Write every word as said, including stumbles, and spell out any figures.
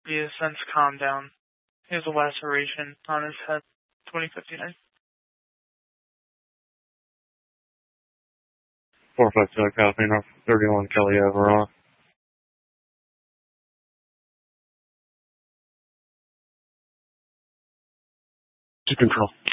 He has since calmed down. He has a laceration on his head. twenty fifty-nine. four five two, copy, North thirty-one Kelly overall. To control.